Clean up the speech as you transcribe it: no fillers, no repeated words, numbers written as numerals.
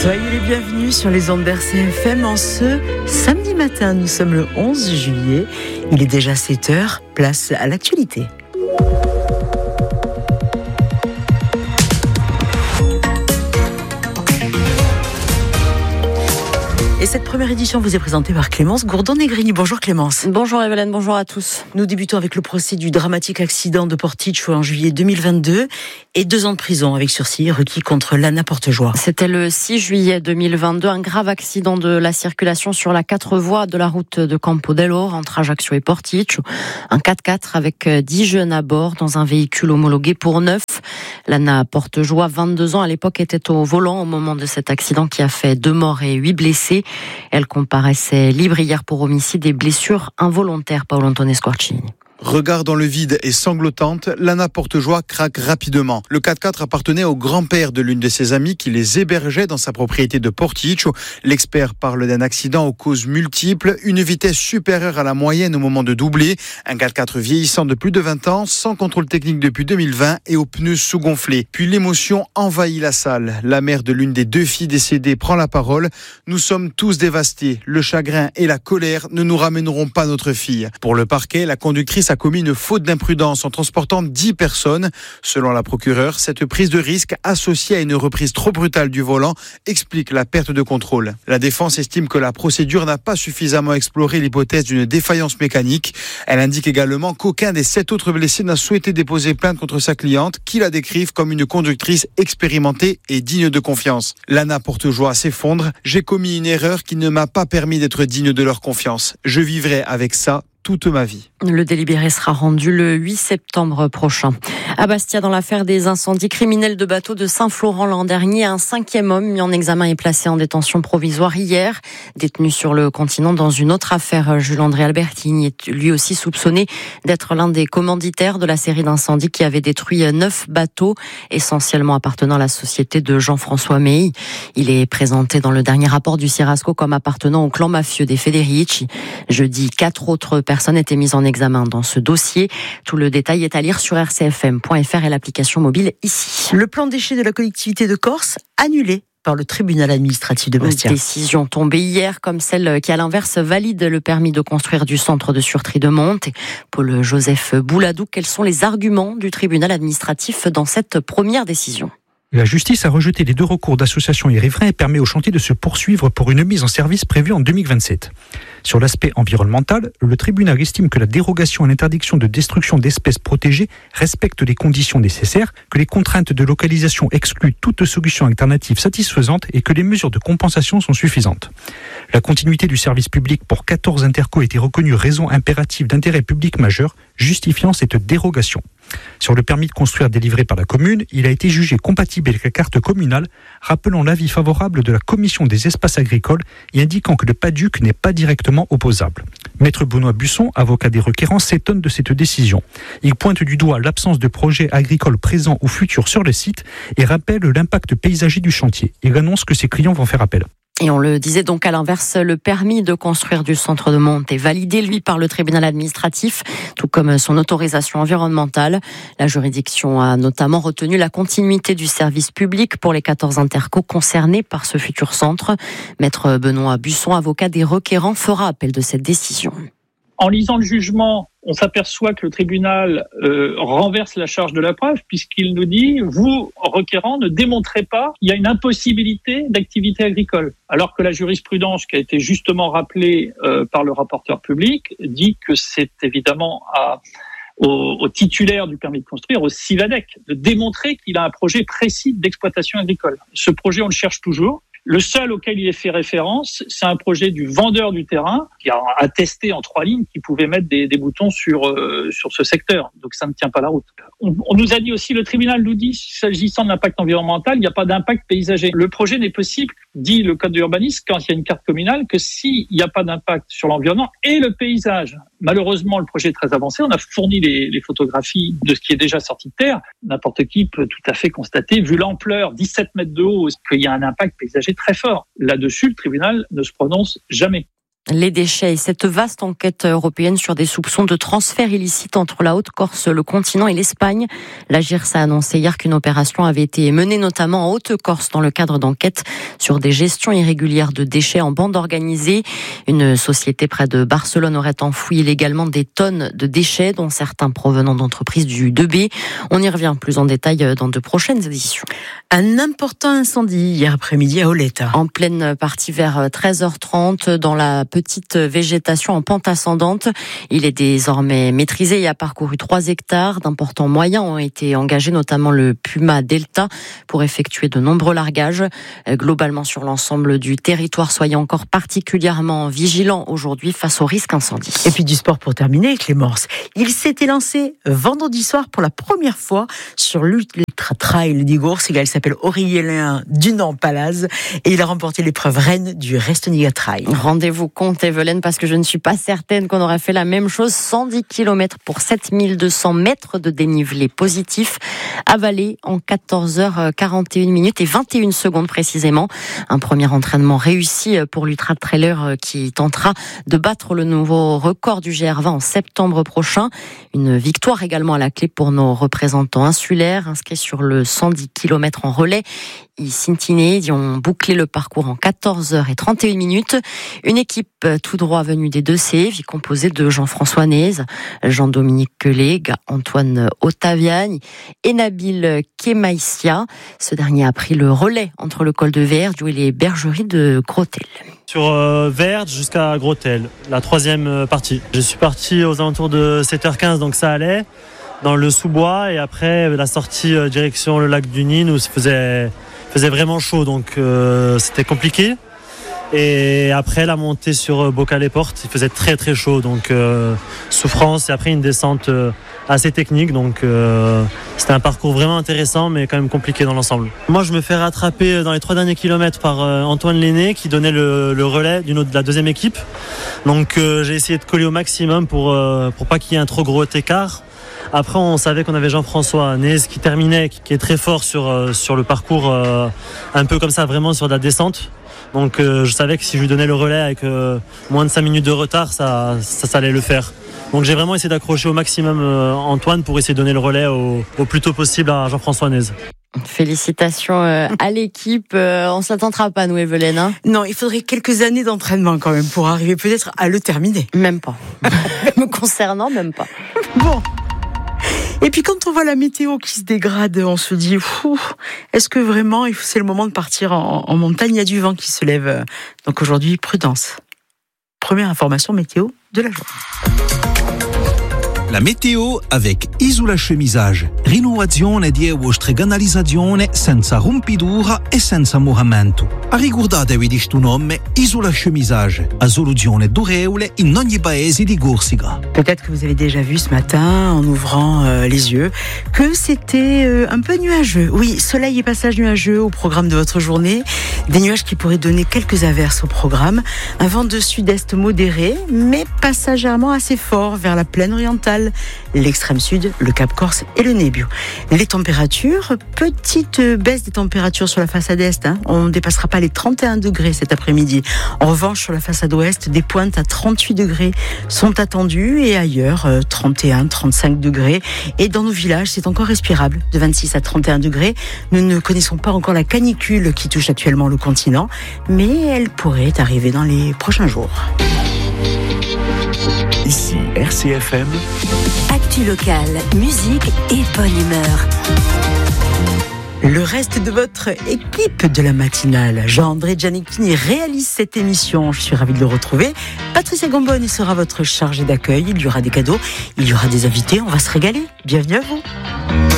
Soyez les bienvenus sur les ondes d'RCFM en ce samedi matin. Nous sommes le 11 juillet. Il est déjà 7h. Place à l'actualité. Et cette première édition vous est présentée par Clémence Gourdon-Negrini. Bonjour Clémence. Bonjour Evelyne, bonjour à tous. Nous débutons avec le procès du dramatique accident de Portici en juillet 2022 et 2 ans de prison avec sursis requis contre Lana Portejoie. C'était le 6 juillet 2022, un grave accident de la circulation sur la 4 voies de la route de Campo dell'Oro entre Ajaccio et Portici. Un 4x4 avec 10 jeunes à bord dans un véhicule homologué pour 9. Lana Portejoie, 22 ans à l'époque, était au volant au moment de cet accident qui a fait 2 morts et 8 blessés. Elle comparaissait libre hier pour homicide et blessures involontaires. Paolo Antonio Squarcini. Regard dans le vide et sanglotante, Lana Portejoie craque rapidement. Le 4x4 appartenait au grand-père de l'une de ses amies qui les hébergeait dans sa propriété de Portici. L'expert parle d'un accident aux causes multiples, une vitesse supérieure à la moyenne au moment de doubler, un 4x4 vieillissant de plus de 20 ans, sans contrôle technique depuis 2020 et aux pneus sous-gonflés. Puis l'émotion envahit la salle. La mère de l'une des 2 filles décédées prend la parole. Nous sommes tous dévastés. Le chagrin et la colère ne nous ramèneront pas notre fille. Pour le parquet, la conductrice a commis une faute d'imprudence en transportant 10 personnes. Selon la procureure, cette prise de risque associée à une reprise trop brutale du volant explique la perte de contrôle. La défense estime que la procédure n'a pas suffisamment exploré l'hypothèse d'une défaillance mécanique. Elle indique également qu'aucun des 7 autres blessés n'a souhaité déposer plainte contre sa cliente, qui la décrivent comme une conductrice expérimentée et digne de confiance. Lana Portejoie s'effondre. J'ai commis une erreur qui ne m'a pas permis d'être digne de leur confiance. Je vivrai avec ça toute ma vie. Le délibéré sera rendu le 8 septembre prochain. À Bastia, dans l'affaire des incendies criminels de bateaux de Saint-Florent l'an dernier, un 5e homme mis en examen et placé en détention provisoire hier. Détenu sur le continent dans une autre affaire, Jules-André Albertini est lui aussi soupçonné d'être l'un des commanditaires de la série d'incendies qui avait détruit 9 bateaux, essentiellement appartenant à la société de Jean-François Meilly. Il est présenté dans le dernier rapport du Cirasco comme appartenant au clan mafieux des Federici. Jeudi, 4 autres personnes étaient mises en examen dans ce dossier. Tout le détail est à lire sur rcfm.fr et l'application mobile ici. Le plan déchets de la collectivité de Corse annulé par le tribunal administratif de Bastia. Décision tombée hier, comme celle qui, à l'inverse, valide le permis de construire du centre de surtrie de Monte. Paul-Joseph Bouladou, quels sont les arguments du tribunal administratif dans cette première décision ? La justice a rejeté les 2 recours d'associations et riverains et permet au chantier de se poursuivre pour une mise en service prévue en 2027. Sur l'aspect environnemental, le tribunal estime que la dérogation à l'interdiction de destruction d'espèces protégées respecte les conditions nécessaires, que les contraintes de localisation excluent toute solution alternative satisfaisante et que les mesures de compensation sont suffisantes. La continuité du service public pour 14 intercos a été reconnue raison impérative d'intérêt public majeur, justifiant cette dérogation. Sur le permis de construire délivré par la commune, il a été jugé compatible avec la carte communale, rappelant l'avis favorable de la commission des espaces agricoles et indiquant que le PADUC n'est pas directement opposable. Maître Benoît Busson, avocat des requérants, s'étonne de cette décision. Il pointe du doigt l'absence de projets agricoles présents ou futurs sur le site et rappelle l'impact paysager du chantier. Il annonce que ses clients vont faire appel. Et on le disait donc à l'inverse, le permis de construire du centre de Monte est validé, lui, par le tribunal administratif, tout comme son autorisation environnementale. La juridiction a notamment retenu la continuité du service public pour les 14 intercos concernés par ce futur centre. Maître Benoît Busson, avocat des requérants, fera appel de cette décision. En lisant le jugement, on s'aperçoit que le tribunal renverse la charge de la preuve puisqu'il nous dit « vous, requérants, ne démontrez pas qu'il y a une impossibilité d'activité agricole ». Alors que la jurisprudence qui a été justement rappelée par le rapporteur public dit que c'est évidemment au titulaire du permis de construire, au CIVADEC, de démontrer qu'il a un projet précis d'exploitation agricole. Ce projet, on le cherche toujours. Le seul auquel il est fait référence, c'est un projet du vendeur du terrain qui a attesté en 3 lignes qu'il pouvait mettre des boutons sur ce secteur. Donc ça ne tient pas la route. On nous a dit aussi, le tribunal nous dit, s'agissant de l'impact environnemental, il n'y a pas d'impact paysager. Le projet n'est possible, dit le code de l'urbanisme, quand il y a une carte communale, que s'il n'y a pas d'impact sur l'environnement et le paysage. Malheureusement, le projet est très avancé. On a fourni les photographies de ce qui est déjà sorti de terre. N'importe qui peut tout à fait constater, vu l'ampleur, 17 mètres de haut, qu'il y a un impact paysager très fort. Là-dessus, le tribunal ne se prononce jamais. Les déchets et cette vaste enquête européenne sur des soupçons de transfert illicite entre la Haute-Corse, le continent et l'Espagne. La GIRS a annoncé hier qu'une opération avait été menée notamment en Haute-Corse dans le cadre d'enquêtes sur des gestions irrégulières de déchets en bande organisée. Une société près de Barcelone aurait enfoui illégalement des tonnes de déchets, dont certains provenant d'entreprises du 2B. On y revient plus en détail dans de prochaines éditions. Un important incendie hier après-midi à Oleta. En pleine partie vers 13h30, dans la petite végétation en pente ascendante. Il est désormais maîtrisé et a parcouru 3 hectares. D'importants moyens ont été engagés, notamment le Puma Delta, pour effectuer de nombreux largages. Globalement, sur l'ensemble du territoire, soyez encore particulièrement vigilants aujourd'hui face au risque incendie. Et puis du sport pour terminer, Clémence. Il s'était lancé vendredi soir pour la première fois sur l'Ultra Trail d'Igorsiga. Il s'appelle Aurélien Dunant-Palaz et il a remporté l'épreuve reine du Restoniga Trail. Rendez-vous compte, Evelyne, parce que je ne suis pas certaine qu'on aurait fait la même chose. 110 km pour 7200 mètres de dénivelé positif, avalé en 14h41 minutes et 21 secondes précisément. Un premier entraînement réussi pour l'ultra-trailer qui tentera de battre le nouveau record du GR20 en septembre prochain. Une victoire également à la clé pour nos représentants insulaires, inscrits sur le 110 km en relais. Ils ont bouclé le parcours en 14h31 minutes. Une équipe tout droit venue des Deux-Sèvres, composée de Jean-François Nez, Jean-Dominique Queleg, Antoine Ottaviani et Nabil Kemaïsia. Ce dernier a pris le relais entre le col de Verge et les bergeries de Grotel. Sur Verge jusqu'à Grotel, la 3e partie. Je suis parti aux alentours de 7h15, donc ça allait, dans le sous-bois, et après la sortie direction le lac du Nîmes où il faisait vraiment chaud, donc c'était compliqué. Et après la montée sur Boca-les-Portes, il faisait très très chaud, donc souffrance, et après une descente assez technique, donc c'était un parcours vraiment intéressant mais quand même compliqué dans l'ensemble. Moi je me fais rattraper dans les 3 derniers kilomètres par Antoine Lenné qui donnait le relais de la deuxième équipe, donc j'ai essayé de coller au maximum pour pas qu'il y ait un trop gros écart. Après, on savait qu'on avait Jean-François Nez qui terminait, qui est très fort sur le parcours, un peu comme ça, vraiment sur la descente. Donc je savais que si je lui donnais le relais avec moins de 5 minutes de retard, ça allait le faire. Donc j'ai vraiment essayé d'accrocher au maximum Antoine pour essayer de donner le relais au plus tôt possible à Jean-François Nez. Félicitations à l'équipe. On ne s'attendra pas, nous, Evelyne. Hein, non, il faudrait quelques années d'entraînement quand même pour arriver peut-être à le terminer. Même pas. Me concernant, même pas. Bon. Et puis quand on voit la météo qui se dégrade, on se dit, est-ce que vraiment c'est le moment de partir en montagne? Il y a du vent qui se lève. Donc aujourd'hui, prudence. Première information météo de la journée. La meteo avec Isola Chemisage. Rinnovazione di euostreganalizzazione senza rompidura e senza moramento. Ricordatevi di sto nome, Isola Chemisage. A soluzione durevole in ogni paese di Corsica. Peut-être que vous avez déjà vu ce matin, en ouvrant les yeux, que c'était un peu nuageux. Oui, soleil et passage nuageux au programme de votre journée. Des nuages qui pourraient donner quelques averses au programme. Un vent de sud-est modéré, mais passagèrement assez fort vers la plaine orientale, l'extrême sud, le Cap Corse et le Nebbio. Les températures, petite baisse des températures sur la façade est. On ne dépassera pas les 31 degrés cet après-midi. En revanche, sur la façade ouest, des pointes à 38 degrés sont attendues et ailleurs, 31, 35 degrés. Et dans nos villages, c'est encore respirable, de 26 à 31 degrés. Nous ne connaissons pas encore la canicule qui touche actuellement le continent, mais elle pourrait arriver dans les prochains jours. Ici, RCFM. Actu locale, musique et bonne humeur. Le reste de votre équipe de la matinale, Jean-André Giannichini réalise cette émission. Je suis ravie de le retrouver. Patricia Gamboni sera votre chargée d'accueil. Il y aura des cadeaux, il y aura des invités. On va se régaler. Bienvenue à vous.